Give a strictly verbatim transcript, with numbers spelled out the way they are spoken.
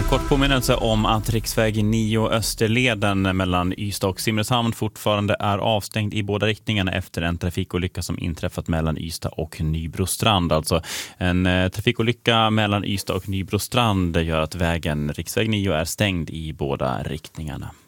kort påminnelse om att riksväg nio Österleden mellan Ystad och Simrishamn fortfarande är avstängd i båda riktningarna efter en trafikolycka som inträffat mellan Ystad och Nybrostrand. Alltså en eh, trafikolycka mellan Ystad och Nybrostrand gör att vägen riksväg nio är stängd i båda riktningarna.